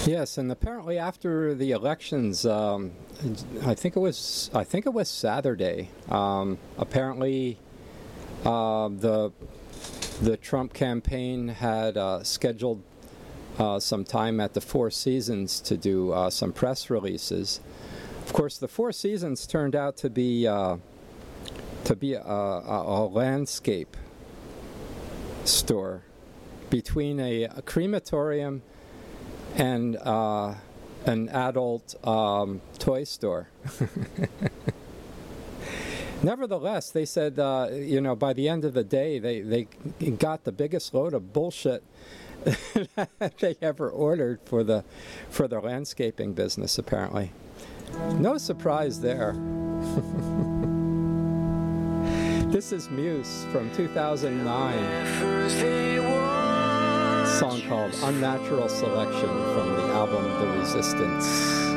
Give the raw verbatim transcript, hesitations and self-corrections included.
Yes, and apparently after the elections, um, I think it was I think it was Saturday. Um, apparently, uh, the the Trump campaign had uh, scheduled uh, some time at the Four Seasons to do uh, some press releases. Of course, the Four Seasons turned out to be uh, to be a, a, a landscape store between a, a crematorium and uh, an adult um, toy store. Nevertheless, they said, uh, you know, by the end of the day, they, they got the biggest load of bullshit that they ever ordered for the for their landscaping business, apparently. No surprise there. This is Muse from two thousand nine. Song called Unnatural Selection from the album The Resistance.